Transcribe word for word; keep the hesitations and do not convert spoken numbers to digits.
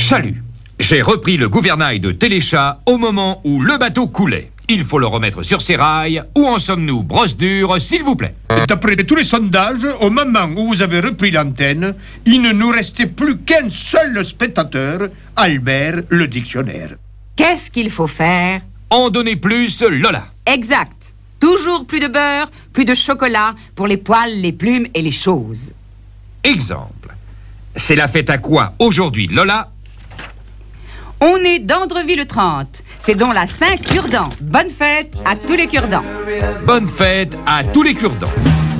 Chalut. J'ai repris le gouvernail de Téléchat au moment où le bateau coulait. Il faut le remettre sur ses rails. Où en sommes-nous, brosse dure, s'il vous plaît? D'après tous les sondages, au moment où vous avez repris l'antenne, il ne nous restait plus qu'un seul spectateur, Albert le dictionnaire. Qu'est-ce qu'il faut faire? En donner plus, Lola. Exact. Toujours plus de beurre, plus de chocolat pour les poils, les plumes et les choses. Exemple. C'est la fête à quoi aujourd'hui, Lola? On est d'Andreville le trente. C'est donc la Saint-Cure-dents. Bonne fête à tous les cure-dents. Bonne fête à tous les cure-dents.